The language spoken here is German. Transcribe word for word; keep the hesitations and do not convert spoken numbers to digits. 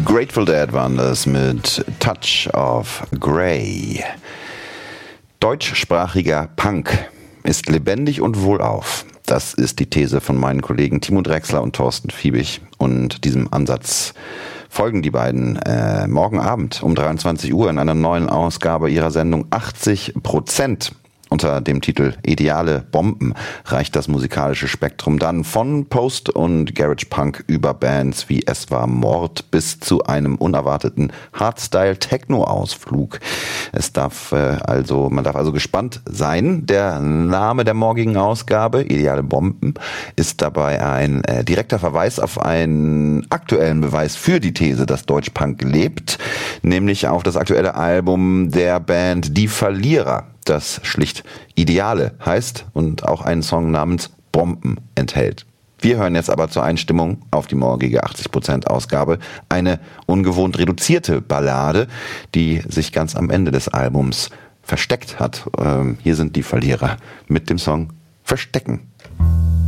Grateful Dead waren das mit Touch of Grey. Deutschsprachiger Punk ist lebendig und wohlauf. Das ist die These von meinen Kollegen Timo Drechsler und Thorsten Fiebig. Und diesem Ansatz folgen die beiden äh, morgen Abend um dreiundzwanzig Uhr in einer neuen Ausgabe ihrer Sendung achtzig Prozent. Unter dem Titel Ideale Bomben reicht das musikalische Spektrum dann von Post- und Garage-Punk über Bands wie Es war Mord bis zu einem unerwarteten Hardstyle-Techno-Ausflug. Es darf äh, also, man darf also gespannt sein. Der Name der morgigen Ausgabe, Ideale Bomben, ist dabei ein äh, direkter Verweis auf einen aktuellen Beweis für die These, dass Deutschpunk lebt, nämlich auf das aktuelle Album der Band Die Verlierer, das schlicht Ideale heißt und auch einen Song namens Bomben enthält. Wir hören jetzt aber zur Einstimmung auf die morgige achtzig Prozent Ausgabe eine ungewohnt reduzierte Ballade, die sich ganz am Ende des Albums versteckt hat. Ähm, hier sind die Verlierer mit dem Song Verstecken.